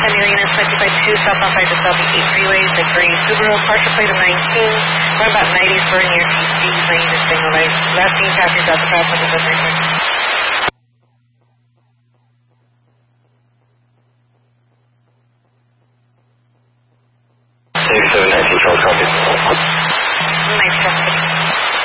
Arena, 25-2, southbound side to southeast 8 freeways, the green Subaru, partial plate of 19, going about 90s, burn near TC's, lane to signal light. Last seen passengers at the pass on the delivery. 87 19 Charles, copy. Nice,